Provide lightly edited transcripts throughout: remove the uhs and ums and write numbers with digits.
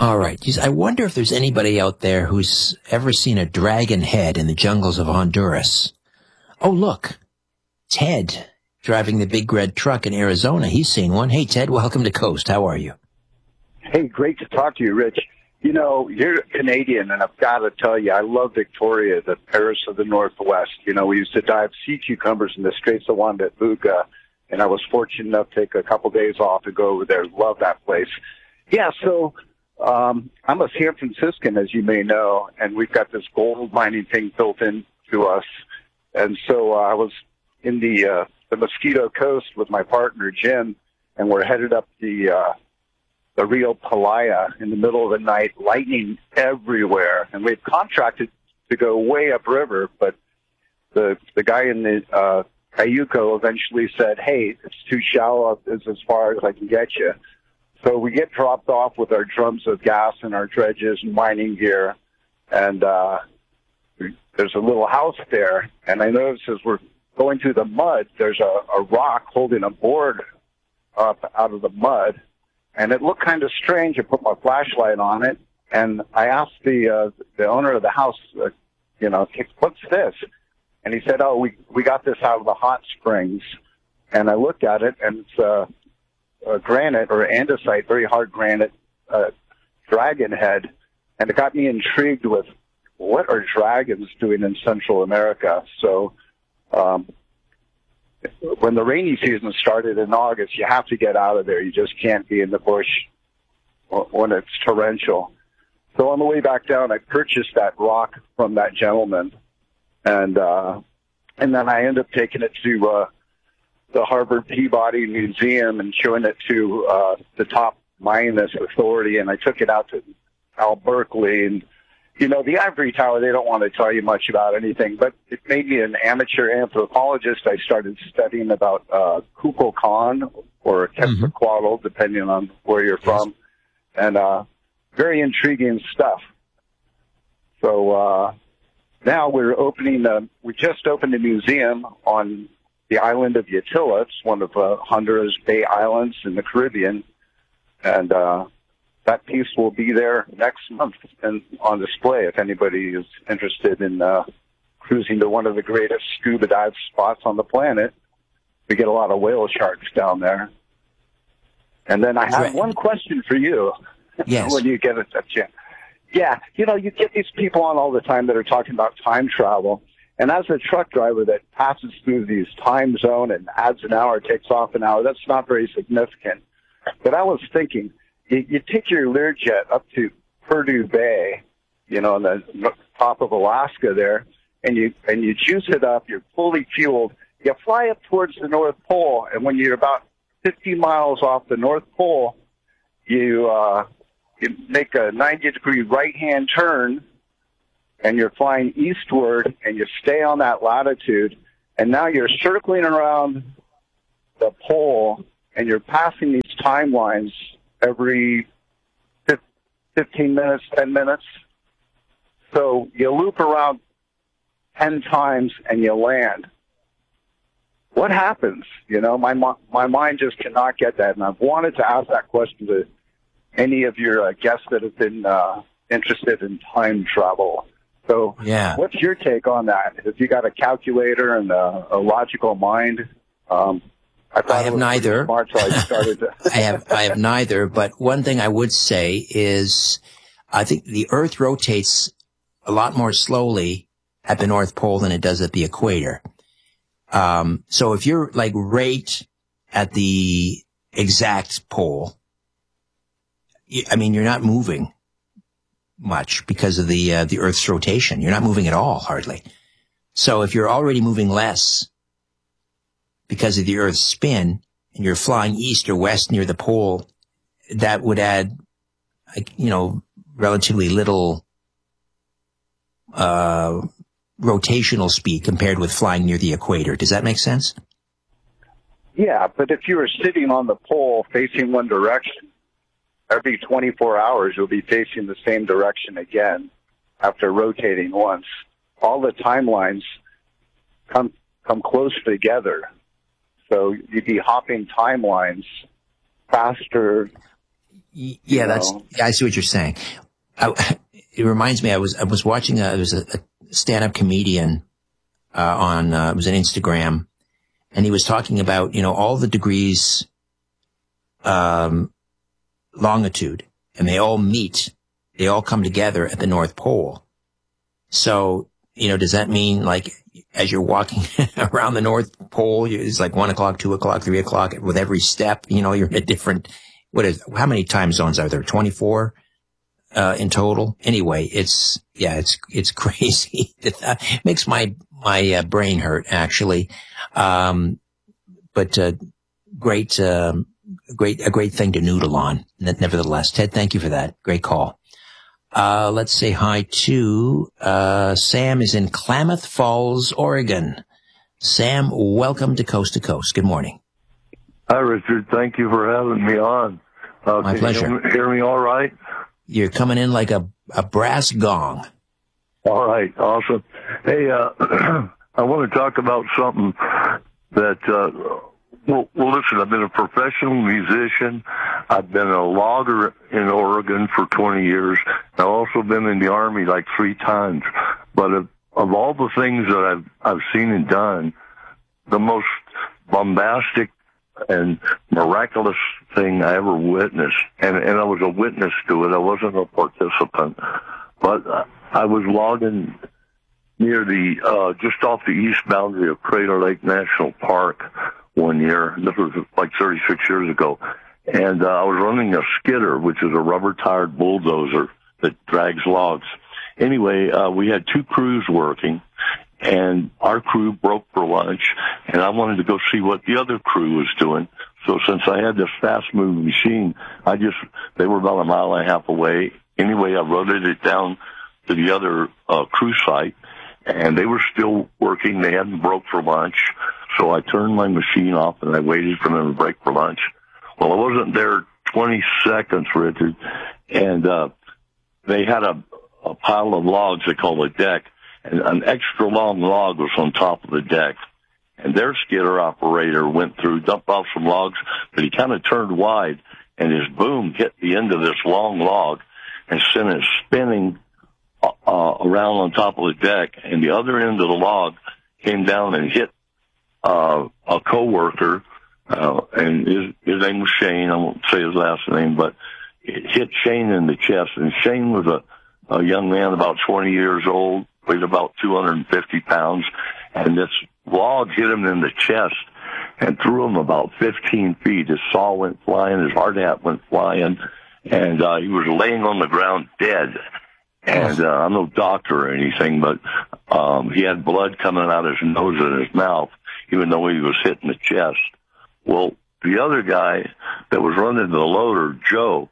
All right. Geez, I wonder if there's anybody out there who's ever seen a dragon head in the jungles of Honduras. Oh, look. Ted, driving the big red truck in Arizona. He's seen one. Hey, Ted, welcome to Coast. How are you? Hey, great to talk to you, Rich. You know, you're Canadian, and I've got to tell you, I love Victoria, the Paris of the Northwest. You know, we used to dive sea cucumbers in the Straits of Juan de Fuca, and I was fortunate enough to take a couple days off to go over there. Love that place. Yeah, so I'm a San Franciscan, as you may know, and we've got this gold mining thing built into us. And so I was in the Mosquito Coast with my partner, Jim, and we're headed up the Rio Palaya in the middle of the night, lightning everywhere. And we've contracted to go way upriver, but the guy in the Cayuco eventually said, hey, it's too shallow. It's as far as I can get you. So we get dropped off with our drums of gas and our dredges and mining gear. And there's a little house there. And I noticed as we're going through the mud, there's a rock holding a board up out of the mud. And it looked kind of strange. I put my flashlight on it. And I asked the owner of the house, what's this? And he said, oh, we got this out of the hot springs. And I looked at it, and it's granite or andesite, very hard granite, dragon head. And it got me intrigued with what are dragons doing in Central America. So when the rainy season started in August, you have to get out of there. You just can't be in the bush when it's torrential. So on the way back down, I purchased that rock from that gentleman. And then I ended up taking it to the Harvard Peabody Museum and showing it to the top Mayanist authority, and I took it out to Al Berkeley. And, you know, the ivory tower, they don't want to tell you much about anything, but it made me an amateur anthropologist. I started studying about Kukulkan or Quetzalcoatl, depending on where you're from, and very intriguing stuff. So now we just opened a museum on the island of Utila. It's one of Honduras Bay Islands in the Caribbean. And that piece will be there next month and on display if anybody is interested in cruising to one of the greatest scuba dive spots on the planet. We get a lot of whale sharks down there. And then I have one question for you. Yes. When you get a chance. Yeah, you know, you get these people on all the time that are talking about time travel. And as a truck driver that passes through these time zone and adds an hour, takes off an hour, that's not very significant. But I was thinking, you take your Learjet up to Purdue Bay, you know, on the top of Alaska there, and you juice it up, you're fully fueled, you fly up towards the North Pole, and when you're about 50 miles off the North Pole, you make a 90-degree right-hand turn, and you're flying eastward, and you stay on that latitude, and now you're circling around the pole, and you're passing these timelines every 15 minutes, 10 minutes. So you loop around 10 times, and you land. What happens? You know, my mind just cannot get that, and I've wanted to ask that question to any of your guests that have been interested in time travel. So what's your take on that? Have you got a calculator and a logical mind? I have neither. Smart, so I started to I have neither, but one thing I would say is I think the Earth rotates a lot more slowly at the North Pole than it does at the equator. So if you're like right at the exact pole, I mean, you're not moving much because of the Earth's rotation. You're not moving at all, hardly. So if you're already moving less because of the Earth's spin and you're flying east or west near the pole, that would add, you know, relatively little rotational speed compared with flying near the equator. Does that make sense? Yeah, but if you were sitting on the pole facing one direction, every 24 hours you'll be facing the same direction again after rotating once. All the timelines come close together. So you'd be hopping timelines faster Yeah, I see what you're saying. It reminds me, I was watching, there was a stand-up comedian, it was on Instagram, and he was talking about, all the degrees, longitude, and they all come together at the North Pole. So, does that mean like, as you're walking around the North Pole, it's like 1 o'clock, 2 o'clock, 3 o'clock with every step, you're in a different, how many time zones are there? 24? In total. Anyway, it's crazy. It makes my brain hurt, actually. But a great thing to noodle on. Nevertheless, Ted, thank you for that. Great call. Let's say hi to, Sam is in Klamath Falls, Oregon. Sam, welcome to Coast. Good morning. Hi, Richard. Thank you for having me on. My pleasure. Can you hear me all right? You're coming in like a brass gong. All right. Awesome. Hey, I want to talk about something that, well, listen, I've been a professional musician. I've been a logger in Oregon for 20 years. I've also been in the Army like 3 times. But of all the things that I've seen and done, the most bombastic and miraculous thing I ever witnessed, and I was a witness to it. I wasn't a participant, but I was logging near the just off the east boundary of Crater Lake National Park one year. This was like 36 years ago, and I was running a skidder, which is a rubber-tired bulldozer that drags logs. Anyway, we had 2 crews working, and our crew broke for lunch, and I wanted to go see what the other crew was doing. So since I had this fast-moving machine, they were about a mile and a half away. Anyway, I rotated it down to the other crew site, and they were still working. They hadn't broke for lunch. So I turned my machine off, and I waited for them to break for lunch. Well, I wasn't there 20 seconds, Richard, and they had a pile of logs they call a deck, and an extra long log was on top of the deck. And their skidder operator went through, dumped off some logs, but he kind of turned wide, and his boom hit the end of this long log and sent it spinning around on top of the deck. And the other end of the log came down and hit a coworker, and his name was Shane. I won't say his last name, but it hit Shane in the chest. And Shane was a young man about 20 years old, weighed about 250 pounds, and this log hit him in the chest and threw him about 15 feet. His saw went flying, his hard hat went flying, and he was laying on the ground dead. And I'm no doctor or anything, but he had blood coming out of his nose and his mouth, even though he was hit in the chest. Well, the other guy that was running the loader, Joe,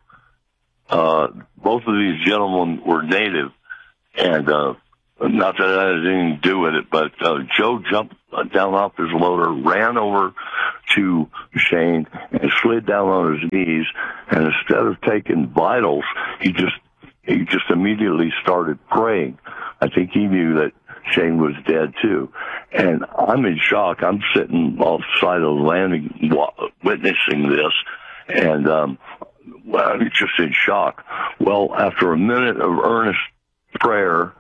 both of these gentlemen were native, and not that that had anything to do with it, but Joe jumped down off his loader, ran over to Shane, and slid down on his knees, and instead of taking vitals, he just immediately started praying. I think he knew that Shane was dead too. And I'm in shock. I'm sitting off the side of the landing witnessing this, and I'm just in shock. Well, after a minute of earnest prayer,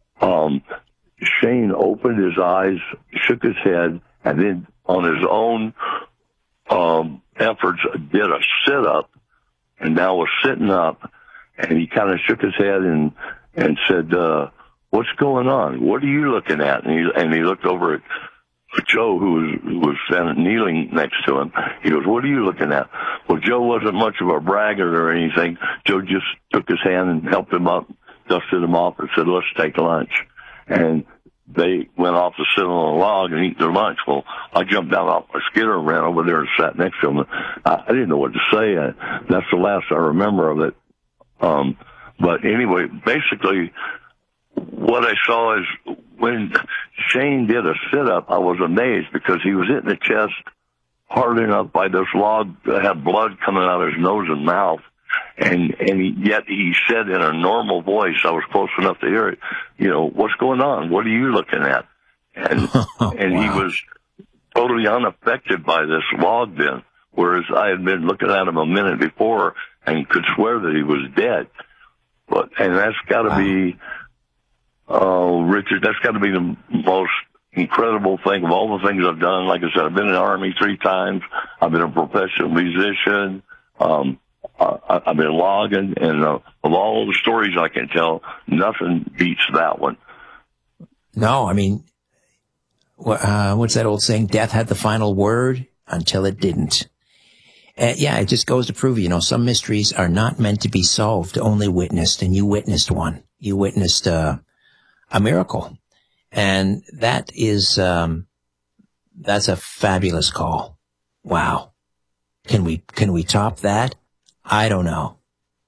Shane opened his eyes, shook his head, and then on his own efforts did a sit-up, and now was sitting up, and he kind of shook his head and said, what's going on? What are you looking at? And he looked over at Joe, who was standing, kneeling next to him. He goes, what are you looking at? Well, Joe wasn't much of a braggart or anything. Joe just took his hand and helped him up, dusted him off, and said, let's take lunch. And they went off to sit on a log and eat their lunch. Well, I jumped down off my skidder and ran over there and sat next to him. I didn't know what to say. That's the last I remember of it. But anyway, basically, what I saw is when Shane did a sit-up, I was amazed because he was hitting the chest hard enough by this log that had blood coming out of his nose and mouth. Yet he said in a normal voice, I was close enough to hear it, what's going on? What are you looking at? And wow. He was totally unaffected by this log then, whereas I had been looking at him a minute before, and could swear that he was dead. And that's got to be, Richard, that's got to be the most incredible thing of all the things I've done. Like I said, I've been in the Army 3 times. I've been a professional musician. I've been logging, and of all the stories I can tell, nothing beats that one. No, I mean, what's that old saying? Death had the final word until it didn't. Yeah, it just goes to prove, some mysteries are not meant to be solved, only witnessed, and you witnessed one. You witnessed a miracle. And that is, that's a fabulous call. Wow. Can we top that? I don't know.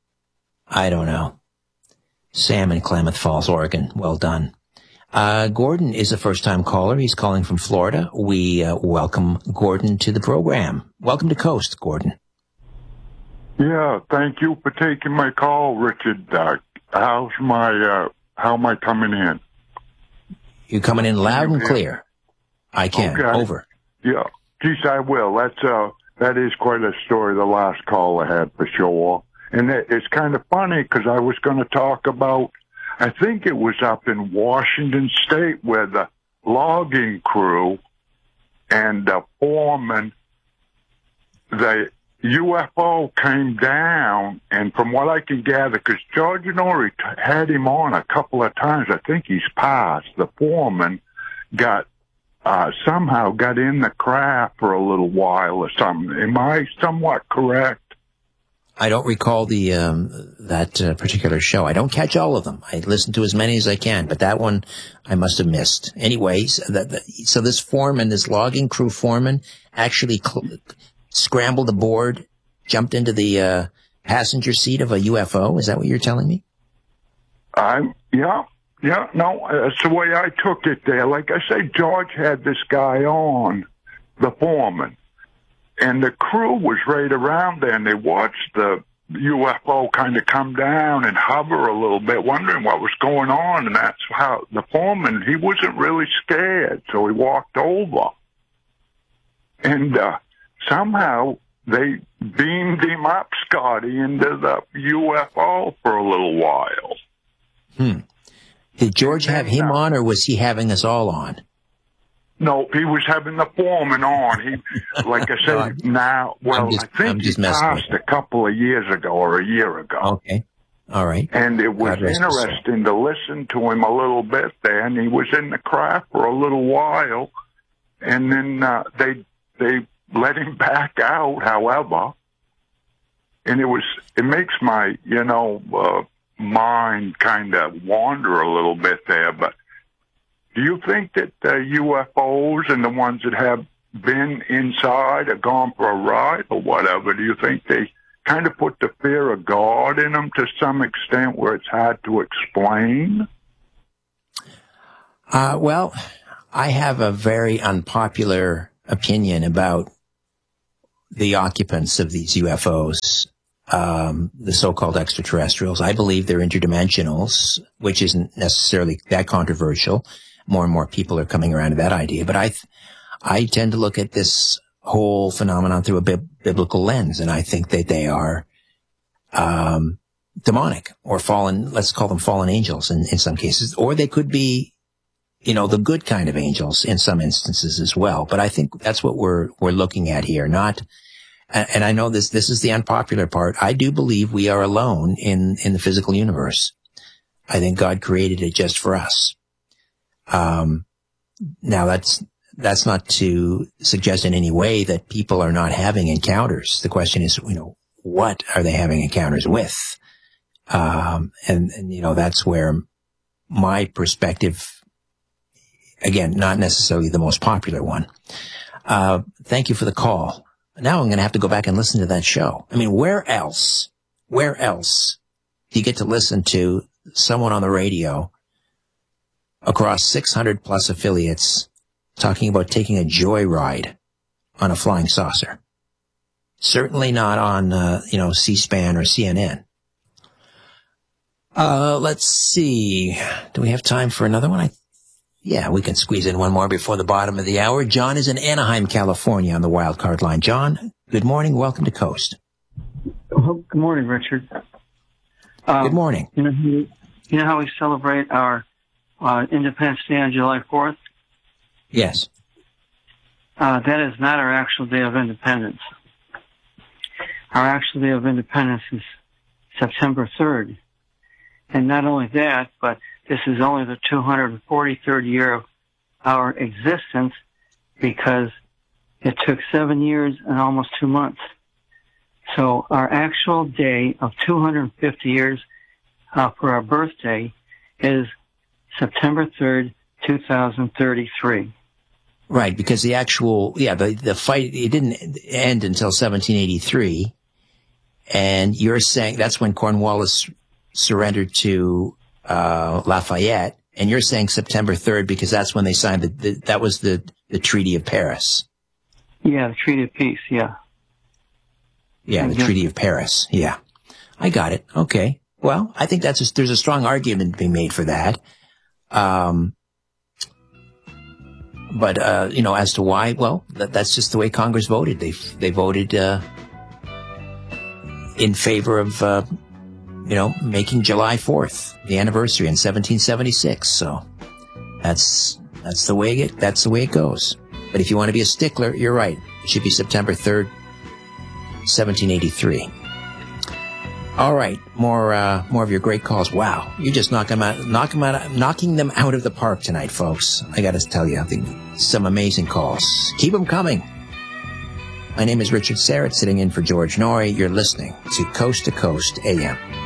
Sam in Klamath Falls, Oregon. Well done. Gordon is a first-time caller. He's calling from Florida. We welcome Gordon to the program. Welcome to Coast, Gordon. Yeah, thank you for taking my call, Richard. How am I coming in? You're coming in loud and clear. I can. Okay. Over. Yeah. Geez, I will. That is quite a story, the last call I had for sure. And it's kind of funny because I was going to talk about, I think it was up in Washington State where the logging crew and the foreman, the UFO came down, and from what I can gather, because George Norrie had him on a couple of times, I think he's passed, the foreman somehow got in the craft for a little while or something. Am I somewhat correct? I don't recall that particular show. I don't catch all of them. I listen to as many as I can, but that one I must have missed. Anyways, so this foreman, this logging crew foreman, actually scrambled aboard, jumped into the passenger seat of a UFO. Is that what you're telling me? Yeah, no, that's the way I took it there. Like I say, George had this guy on, the foreman, and the crew was right around there, and they watched the UFO kind of come down and hover a little bit, wondering what was going on, and that's how the foreman, he wasn't really scared, so he walked over. And somehow they beamed him up, Scotty, into the UFO for a little while. Did George have him on, or was he having us all on? No, he was having the foreman on. He, like I said, I think he passed a couple of years ago or a year ago. Okay. All right. And it was interesting to listen to him a little bit there, and he was in the craft for a little while, and then they let him back out, however. And it makes my, mind kind of wander a little bit there, but do you think that the UFOs and the ones that have been inside or gone for a ride or whatever, do you think they kind of put the fear of God in them to some extent where it's hard to explain? Well, I have a very unpopular opinion about the occupants of these UFOs. The so-called extraterrestrials. I believe they're interdimensionals, which isn't necessarily that controversial. More and more people are coming around to that idea. But I tend to look at this whole phenomenon through a biblical lens, and I think that they are demonic or fallen. Let's call them fallen angels in some cases, or they could be, the good kind of angels in some instances as well. But I think that's what we're looking at here, not. And I know this is the unpopular part. I do believe we are alone in the physical universe. I think God created it just for us. Now that's not to suggest in any way that people are not having encounters. The question is, what are they having encounters with? And that's where my perspective, again, not necessarily the most popular one. Thank you for the call. Now I'm going to have to go back and listen to that show. I mean, where else do you get to listen to someone on the radio across 600 plus affiliates talking about taking a joyride on a flying saucer? Certainly not on, C-SPAN or CNN. Let's see. Do we have time for another one? Yeah, we can squeeze in one more before the bottom of the hour. John is in Anaheim, California on the wild card line. John, good morning. Welcome to Coast. Oh, good morning, Richard. Good morning. You know how we celebrate our Independence Day on July 4th? Yes. That is not our actual day of independence. Our actual day of independence is September 3rd. And not only that, but this is only the 243rd year of our existence because it took 7 years and almost 2 months. So our actual day of 250 years for our birthday is September 3rd, 2033. Right, because the actual, the fight, it didn't end until 1783. And you're saying that's when Cornwallis surrendered to Lafayette. And you're saying September 3rd because that's when they signed that was the Treaty of Paris. Yeah, the Treaty of Peace, yeah. Yeah, the Treaty of Paris. Yeah. I got it. Okay. Well, I think there's a strong argument to be made for that. But as to why, well, that's just the way Congress voted. They voted, in favor of, making July 4th the anniversary in 1776. So that's the way it goes. But if you want to be a stickler, you're right. It should be September 3rd, 1783. All right, more of your great calls. Wow, you're just knocking them out of the park tonight, folks. I got to tell you, I think some amazing calls. Keep them coming. My name is Richard Serrett, sitting in for George Norrie. You're listening to Coast AM.